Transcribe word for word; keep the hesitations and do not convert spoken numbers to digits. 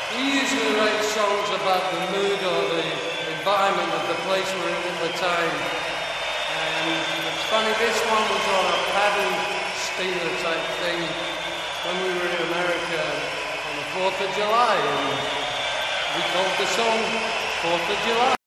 He usually writes songs about the mood or the environment of the place we're in at the time. And it's funny, this one was on a paddle steamer type thing when we were in America on the fourth of July. And we called the song fourth of July.